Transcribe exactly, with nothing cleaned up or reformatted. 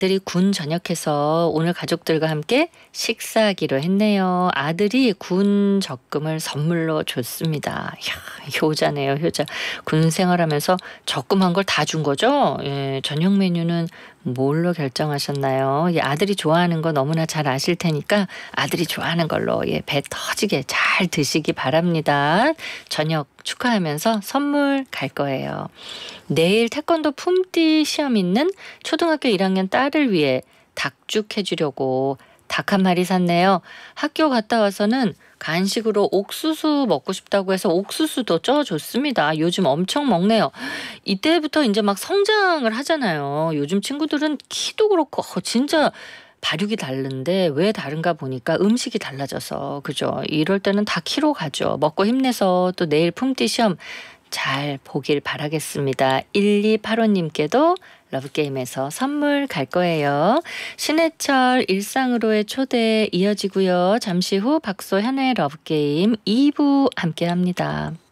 아들이 군 전역해서 오늘 가족들과 함께 식사하기로 했네요. 아들이 군 적금을 선물로 줬습니다. 이야, 효자네요, 효자. 군 생활하면서 적금한 걸 다 준 거죠? 예, 저녁 메뉴는 뭘로 결정하셨나요? 예, 아들이 좋아하는 거 너무나 잘 아실 테니까 아들이 좋아하는 걸로 예, 배 터지게 잘 드시기 바랍니다. 저녁 축하하면서 선물 갈 거예요. 내일 태권도 품띠 시험 있는 초등학교 일 학년 딸을 위해 닭죽 해주려고 닭 한 마리 샀네요. 학교 갔다 와서는 간식으로 옥수수 먹고 싶다고 해서 옥수수도 쪄줬습니다. 요즘 엄청 먹네요. 이때부터 이제 막 성장을 하잖아요. 요즘 친구들은 키도 그렇고 어, 진짜 발육이 다른데 왜 다른가 보니까 음식이 달라져서 그죠. 이럴 때는 다 키로 가죠. 먹고 힘내서 또 내일 품띠 시험 잘 보길 바라겠습니다. 일이팔오님께도 러브게임에서 선물 갈 거예요. 신해철 일상으로의 초대 이어지고요. 잠시 후 박소현의 러브게임 이 부 함께합니다.